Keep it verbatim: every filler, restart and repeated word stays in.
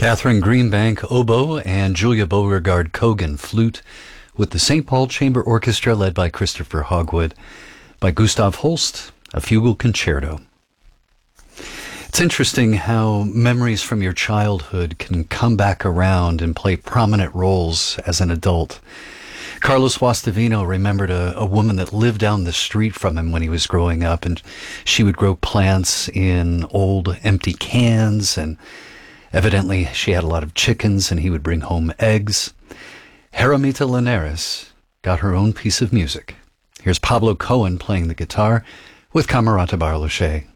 Catherine Greenbank, oboe, and Julia Beauregard Cogan, flute, with the Saint Paul Chamber Orchestra led by Christopher Hogwood. By Gustav Holst, a fugal concerto. It's interesting how memories from your childhood can come back around and play prominent roles as an adult. Carlos Guastavino remembered a, a woman that lived down the street from him when he was growing up, and she would grow plants in old empty cans, and evidently she had a lot of chickens, and he would bring home eggs. Jaramita Linares got her own piece of music. Here's Pablo Cohen playing the guitar with Camerata Barloche.